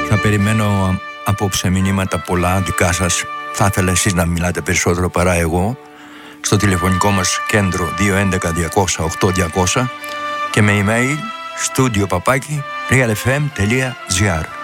Θα περιμένω απόψε μηνύματα πολλά δικά σας. Θα ήθελα εσείς να μιλάτε περισσότερο παρά εγώ. Στο τηλεφωνικό μας κέντρο 211-200-8200 και με email studio@realfm.gr.